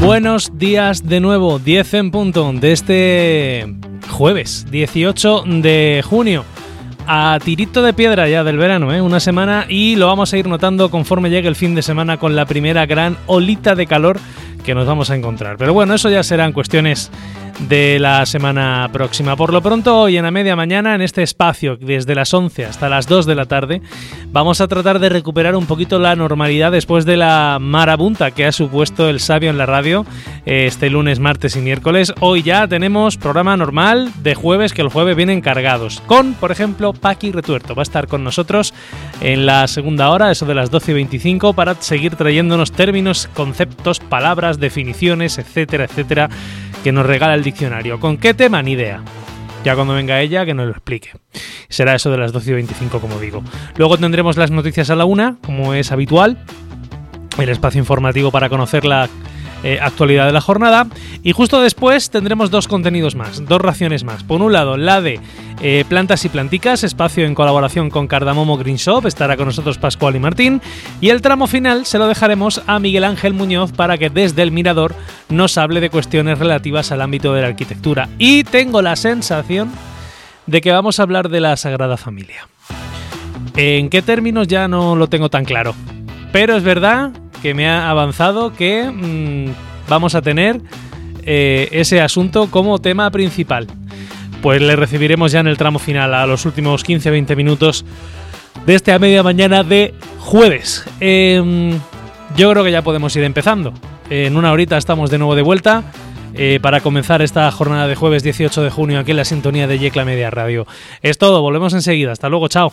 Buenos días de nuevo, 10 en punto de este jueves 18 de junio. A tirito de piedra ya del verano, una semana, y lo vamos a ir notando conforme llegue el fin de semana con la primera gran olita de calor que nos vamos a encontrar. Pero bueno, eso ya serán cuestiones de la semana próxima. Por lo pronto, hoy en la media mañana, en este espacio, desde las 11 hasta las 2 de la tarde, vamos a tratar de recuperar un poquito la normalidad después de la marabunta que ha supuesto el Sabio en la radio este lunes, martes y miércoles. Hoy ya tenemos programa normal de jueves, que el jueves vienen cargados. Con, por ejemplo, Paqui Retuerto. Va a estar con nosotros en la segunda hora, eso de las 12:25, para seguir trayéndonos términos, conceptos, palabras, definiciones, etcétera, etcétera, que nos regala el diccionario. ¿Con qué tema? Ni idea. Ya cuando venga ella, que nos lo explique. Será eso de las 12:25, como digo. Luego tendremos las noticias a la 1, como es habitual. El espacio informativo para conocer la actualidad de la jornada. Y justo después tendremos dos contenidos más, dos raciones más. Por un lado, la de plantas y planticas, espacio en colaboración con Cardamomo Green Shop. Estará con nosotros Pascual y Martín. Y el tramo final se lo dejaremos a Miguel Ángel Muñoz para que desde el Mirador nos hable de cuestiones relativas al ámbito de la arquitectura. Y tengo la sensación de que vamos a hablar de la Sagrada Familia. ¿En qué términos? Ya no lo tengo tan claro. Pero es verdad que me ha avanzado que vamos a tener ese asunto como tema principal. Pues le recibiremos ya en el tramo final, a los últimos 15-20 minutos de este a media mañana de jueves. Yo creo que ya podemos ir empezando. En una horita estamos de nuevo de vuelta para comenzar esta jornada de jueves 18 de junio aquí en la sintonía de Yecla Media Radio. Es todo, volvemos enseguida. Hasta luego, chao.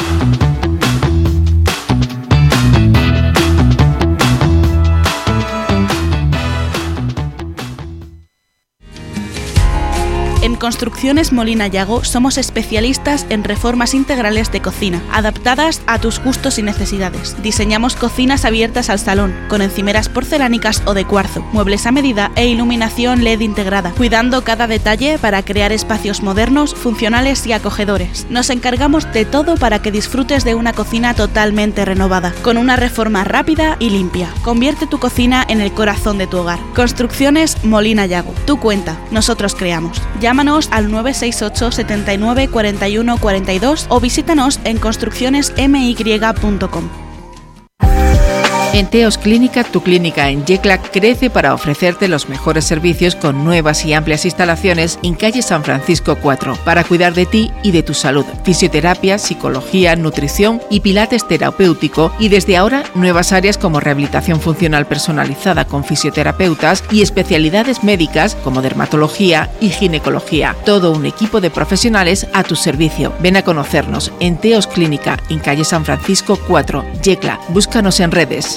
En Construcciones Molina Yago somos especialistas en reformas integrales de cocina, adaptadas a tus gustos y necesidades. Diseñamos cocinas abiertas al salón, con encimeras porcelánicas o de cuarzo, muebles a medida e iluminación LED integrada, cuidando cada detalle para crear espacios modernos, funcionales y acogedores. Nos encargamos de todo para que disfrutes de una cocina totalmente renovada, con una reforma rápida y limpia. Convierte tu cocina en el corazón de tu hogar. Construcciones Molina Yago. Tú cuenta, nosotros creamos. Llámanos al 968 79 41 42 o visítanos en construccionesmy.com. En Teos Clínica, tu clínica en Yecla crece para ofrecerte los mejores servicios con nuevas y amplias instalaciones en calle San Francisco 4 para cuidar de ti y de tu salud. Fisioterapia, psicología, nutrición y pilates terapéutico, y desde ahora nuevas áreas como rehabilitación funcional personalizada con fisioterapeutas y especialidades médicas como dermatología y ginecología. Todo un equipo de profesionales a tu servicio. Ven a conocernos en Teos Clínica en calle San Francisco 4, Yecla. Búscanos en redes.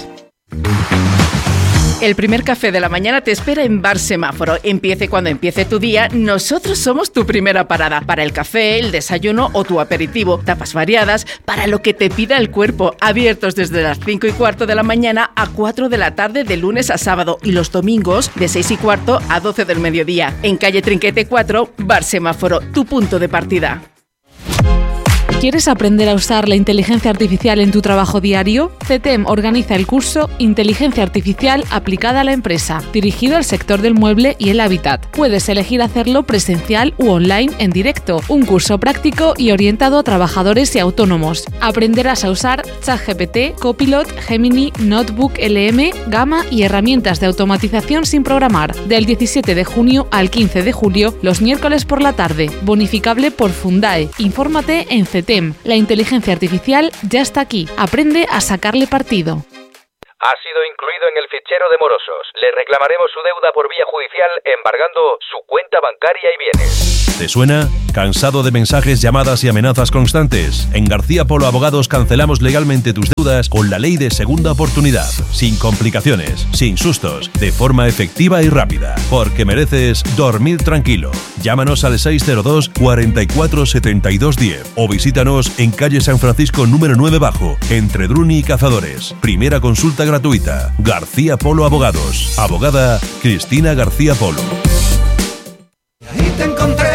El primer café de la mañana te espera en Bar Semáforo. Empiece cuando empiece tu día, nosotros somos tu primera parada. Para el café, el desayuno o tu aperitivo. Tapas variadas para lo que te pida el cuerpo. Abiertos desde las 5:15 de la mañana a 4 de la tarde de lunes a sábado. Y los domingos de 6:15 a 12 del mediodía. En calle Trinquete 4, Bar Semáforo, tu punto de partida. ¿Quieres aprender a usar la inteligencia artificial en tu trabajo diario? CETEM organiza el curso Inteligencia Artificial aplicada a la empresa, dirigido al sector del mueble y el hábitat. Puedes elegir hacerlo presencial u online en directo. Un curso práctico y orientado a trabajadores y autónomos. Aprenderás a usar ChatGPT, Copilot, Gemini, Notebook LM, Gamma y herramientas de automatización sin programar. Del 17 de junio al 15 de julio, los miércoles por la tarde. Bonificable por Fundae. Infórmate en CETEM. La inteligencia artificial ya está aquí. Aprende a sacarle partido. Ha sido incluido en el fichero de morosos. Le reclamaremos su deuda por vía judicial embargando su cuenta bancaria y bienes. ¿Te suena? ¿Cansado de mensajes, llamadas y amenazas constantes? En García Polo Abogados cancelamos legalmente tus deudas con la ley de segunda oportunidad. Sin complicaciones, sin sustos, de forma efectiva y rápida. Porque mereces dormir tranquilo. Llámanos al 602 44 72 10 o visítanos en calle San Francisco número 9 bajo, entre Druni y Cazadores. Primera consulta gratuita. García Polo Abogados. Abogada Cristina García Polo. Ahí te encontré,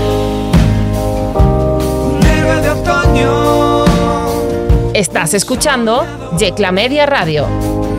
un héroe de otoño. Estás escuchando Yecla Media Radio.